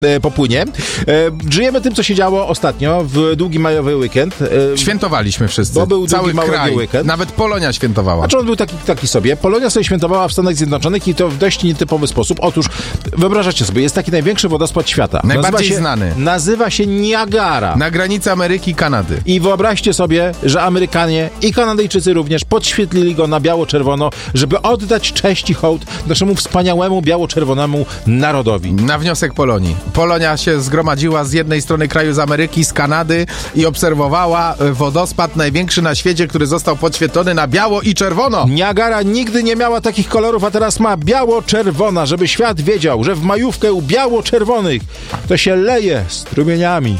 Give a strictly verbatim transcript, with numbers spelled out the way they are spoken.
popłynie. Żyjemy tym, co się działo ostatnio w długi majowy weekend. Świętowaliśmy wszyscy. Bo był cały długi kraj. Weekend. Nawet Polonia świętowała. Znaczy on był taki, taki sobie. Polonia sobie świętowała w Stanach Zjednoczonych i to w dość nietypowy sposób. Otóż, wyobrażacie sobie, jest taki największy wodospad świata. Najbardziej nazywa się, znany. Nazywa się Niagara. Na granicy Ameryki i Kanady. I wyobraźcie sobie, że Amerykanie i Kanadyjczycy również podświetlili go na biało-czerwono, żeby oddać cześć i hołd naszemu wspaniałemu biało-czerwonemu narodowi. Na wniosek Polonii. Polonia się zgromadziła z jednej strony kraju z Ameryki, z Kanady i obserwowała wodospad największy na świecie, który został podświetlony na biało i czerwono. Niagara nigdy nie miała takich kolorów, a teraz ma biało-czerwona, żeby świat wiedział, że w majówkę u biało-czerwonych to się leje strumieniami.